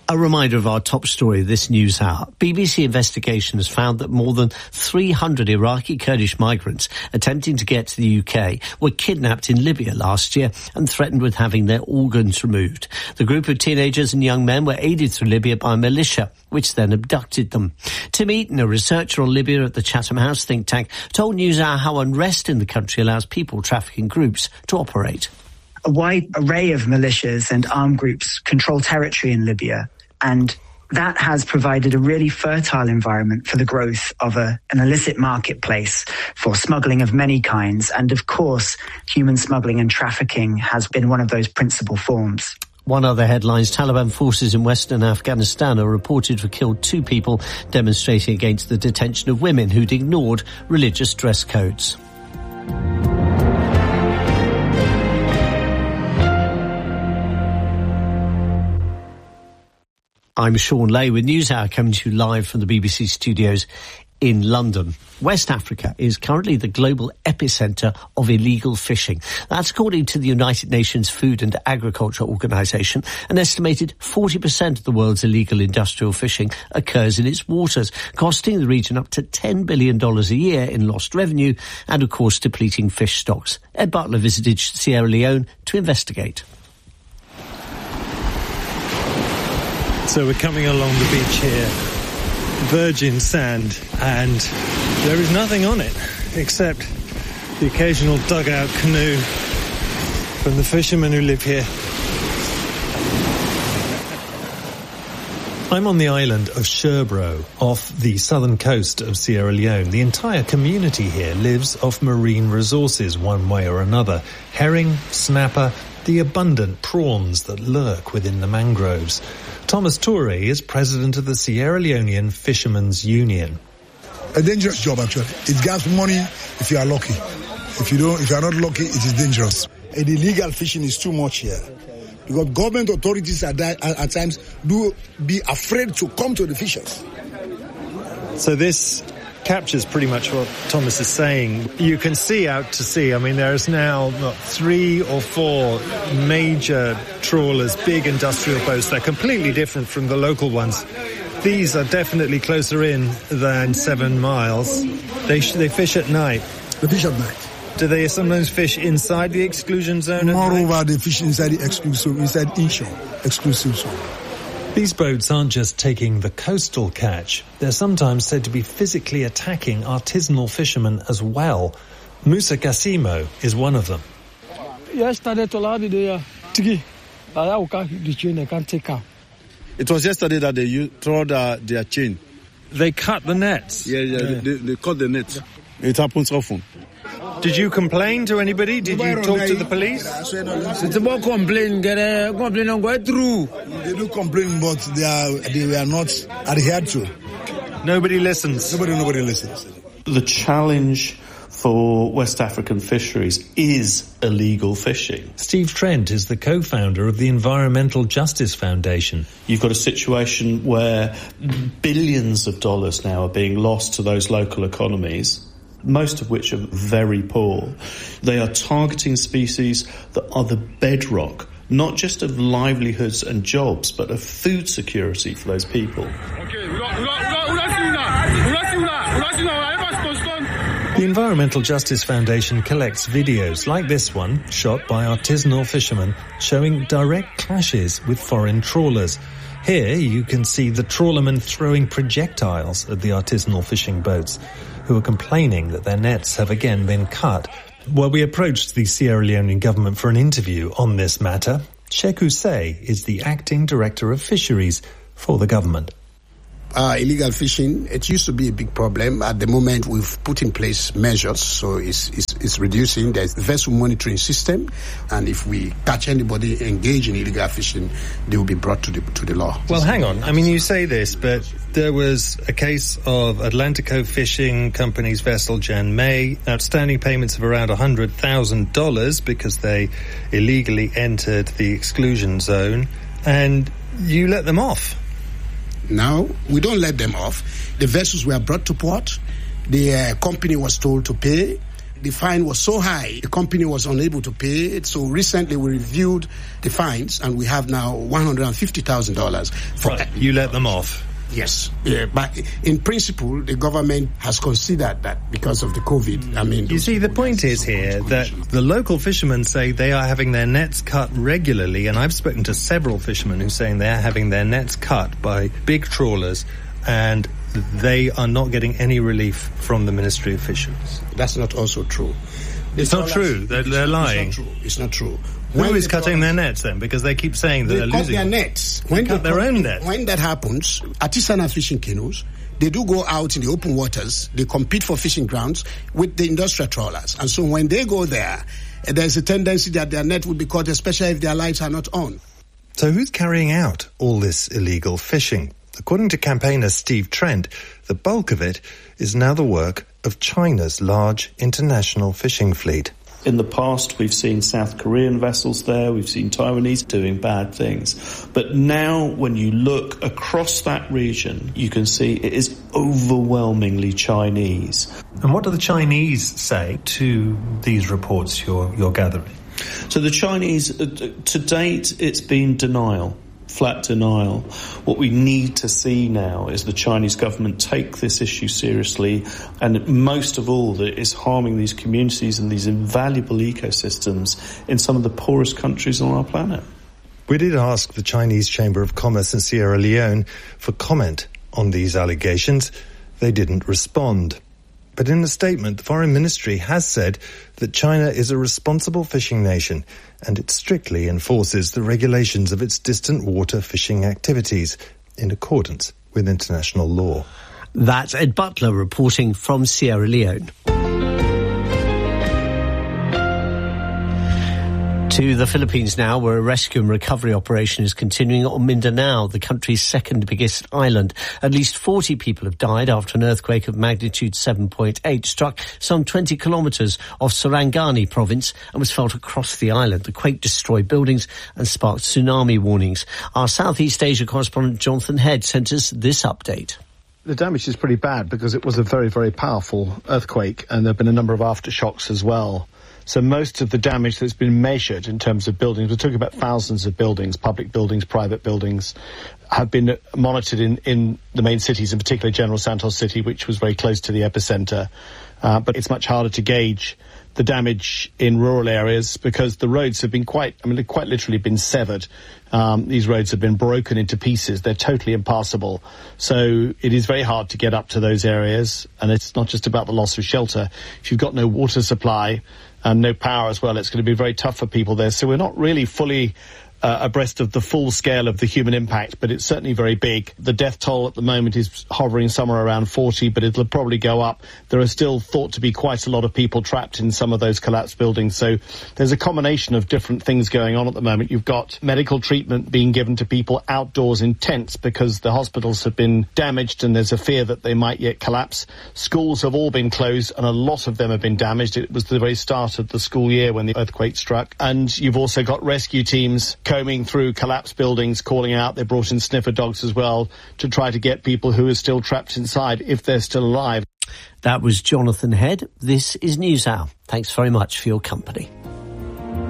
A reminder of our top story this news hour. BBC investigation has found that more than 300 Iraqi Kurdish migrants attempting to get to the UK were kidnapped in Libya last year and threatened with having their organs removed. The group of teenagers and young men were aided through Libya by militia, which then abducted them. Tim Eaton, a researcher on Libya at the Chatham House think tank, told NewsHour how unrest in the country allows people trafficking groups to operate. A wide array of militias and armed groups control territory in Libya, and that has provided a really fertile environment for the growth of an illicit marketplace for smuggling of many kinds. And of course, human smuggling and trafficking has been one of those principal forms. One other headlines, Taliban forces in western Afghanistan are reported to have killed 2 people demonstrating against the detention of women who'd ignored religious dress codes. I'm Sean Lay with NewsHour, coming to you live from the BBC studios in London. West Africa is currently the global epicentre of illegal fishing. That's according to the United Nations Food and Agriculture Organization. An estimated 40% of the world's illegal industrial fishing occurs in its waters, costing the region up to $10 billion a year in lost revenue and, of course, depleting fish stocks. Ed Butler visited Sierra Leone to investigate. So we're coming along the beach here, virgin sand, and there is nothing on it except the occasional dugout canoe from the fishermen who live here. I'm on the island of Sherbro, off the southern coast of Sierra Leone. The entire community here lives off marine resources one way or another. Herring, snapper, the abundant prawns that lurk within the mangroves. Thomas Toure is president of the Sierra Leonean Fishermen's Union. A dangerous job, actually. It gets money if you are lucky. If you are not lucky, it is dangerous. And illegal fishing is too much here. Because government authorities at times do be afraid to come to the fishers. So this captures pretty much what Thomas is saying. You can see out to sea. I mean, there's now 3 or 4 major trawlers, big industrial boats. They're completely different from the local ones. These are definitely closer in than 7 miles. They fish at night. They fish at night. Do they sometimes fish inside the exclusion zone? Moreover, they fish inside the exclusive, inside inshore, exclusive zone. These boats aren't just taking the coastal catch. They're sometimes said to be physically attacking artisanal fishermen as well. Musa Casimo is one of them. It was yesterday that they threw their chain. They cut the nets? Yeah. They cut the nets. It happens often. Did you complain to anybody? Did you talk to the police? It's about complain. Complain on going through. They do complain, but they were not adhered to. Nobody listens. Nobody listens. The challenge for West African fisheries is illegal fishing. Steve Trent is the co-founder of the Environmental Justice Foundation. You've got a situation where billions of dollars now are being lost to those local economies, most of which are very poor. They are targeting species that are the bedrock, not just of livelihoods and jobs, but of food security for those people. The Environmental Justice Foundation collects videos like this one, shot by artisanal fishermen, showing direct clashes with foreign trawlers. Here you can see the trawlermen throwing projectiles at the artisanal fishing boats, who are complaining that their nets have again been cut. Well, we approached the Sierra Leonean government for an interview on this matter. Sheku Say is the acting director of fisheries for the government. Illegal fishing, it used to be a big problem. At the moment, we've put in place measures, so it's reducing. There's a vessel monitoring system, and if we catch anybody engaged in illegal fishing, they will be brought to the law. Well, hang on. I mean, you say this, but there was a case of Atlantico Fishing Company's vessel Jan May, outstanding payments of around $100,000 because they illegally entered the exclusion zone, and you let them off. Now, we don't let them off. The vessels were brought to port. The company was told to pay. The fine was so high, the company was unable to pay it. So recently we reviewed the fines and we have now $150,000. Right. You let them off? Yes. Yeah, but in principle, the government has considered that because of the COVID. You see, the point is here that the local fishermen say they are having their nets cut regularly, and I've spoken to several fishermen who are saying they're having their nets cut by big trawlers, and they are not getting any relief from the Ministry of Fisheries. That's not also true. It's not true. They're lying. It's not true. Who is cutting their nets then? Because they keep saying that they're losing. They cut their nets. They cut their own nets. When that happens, artisanal fishing canoes, they do go out in the open waters. They compete for fishing grounds with the industrial trawlers. And so when they go there, there's a tendency that their net will be caught, especially if their lights are not on. So who's carrying out all this illegal fishing? According to campaigner Steve Trent, the bulk of it is now the work of China's large international fishing fleet. In the past, we've seen South Korean vessels there, we've seen Taiwanese doing bad things. But now, when you look across that region, you can see it is overwhelmingly Chinese. And what do the Chinese say to these reports you're gathering? So the Chinese, to date, it's been denial. Flat denial. What we need to see now is the Chinese government take this issue seriously, and most of all, that it's harming these communities and these invaluable ecosystems in some of the poorest countries on our planet. We did ask the Chinese Chamber of Commerce in Sierra Leone for comment on these allegations. They didn't respond. But in a statement, the Foreign Ministry has said that China is a responsible fishing nation and it strictly enforces the regulations of its distant water fishing activities in accordance with international law. That's Ed Butler reporting from Sierra Leone. To the Philippines now, where a rescue and recovery operation is continuing on Mindanao, the country's second biggest island. At least 40 people have died after an earthquake of magnitude 7.8 struck some 20 kilometres off Sarangani province and was felt across the island. The quake destroyed buildings and sparked tsunami warnings. Our Southeast Asia correspondent Jonathan Head sent us this update. The damage is pretty bad because it was a very, very powerful earthquake and there have been a number of aftershocks as well. So most of the damage that's been measured in terms of buildings, we're talking about thousands of buildings, public buildings, private buildings, have been monitored in the main cities, in particular General Santos City, which was very close to the epicenter. But it's much harder to gauge the damage in rural areas because the roads have been quite literally been severed. These roads have been broken into pieces. They're totally impassable. So it is very hard to get up to those areas. And it's not just about the loss of shelter. If you've got no water supply and no power as well, it's going to be very tough for people there. So we're not really fully abreast of the full scale of the human impact, but it's certainly very big. The death toll at the moment is hovering somewhere around 40, but it'll probably go up. There are still thought to be quite a lot of people trapped in some of those collapsed buildings. So there's a combination of different things going on at the moment. You've got medical treatment being given to people outdoors in tents because the hospitals have been damaged and there's a fear that they might yet collapse. Schools have all been closed and a lot of them have been damaged. It was the very start of the school year when the earthquake struck. And you've also got rescue teams combing through collapsed buildings, calling out. They brought in sniffer dogs as well to try to get people who are still trapped inside, if they're still alive. That was Jonathan Head. This is NewsHour. Thanks very much for your company.